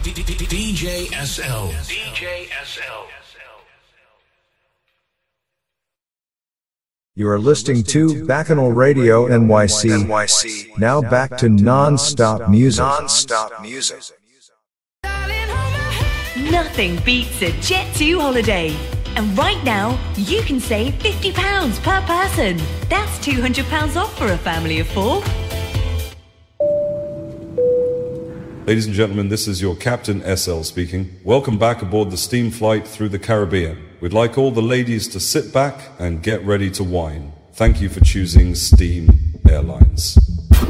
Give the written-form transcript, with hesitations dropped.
DJ SL. DJ SL. You are listening to Bacchanal Radio NYC. Now back to non-stop music. Nothing beats a Jet2 holiday. And right now, you can save £50 per person. That's £200 off for a family of 4. Ladies and gentlemen, this is your Captain SL speaking. Welcome back aboard the steam flight through the Caribbean. We'd like all the ladies to sit back and get ready to wine. Thank you for choosing Steam Airlines.